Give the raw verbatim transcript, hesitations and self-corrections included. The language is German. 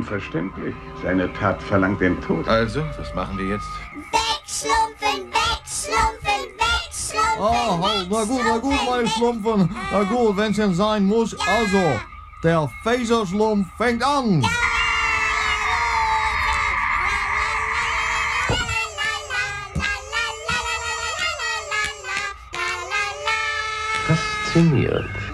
unverständlich. Seine Tat verlangt den Tod. Also, was machen wir jetzt? Wegschlumpfen, wegschlumpfen, wegschlumpfen. Ah, halt, na gut, na gut, meine Schlumpfen. Na gut, wenn's denn sein muss. Also, der Phaserschlumpf fängt an. Faszinierend.